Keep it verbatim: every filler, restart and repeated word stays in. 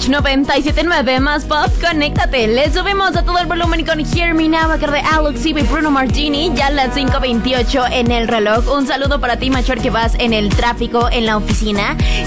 Touch noventa y siete punto nueve más pop, conéctate. Le subimos a todo el volumen y con Hear Me Now, que de Alex y Bruno Martini, ya a las cinco veintiocho en el reloj. Un saludo para ti, Machor, que vas en el tráfico, en la oficina.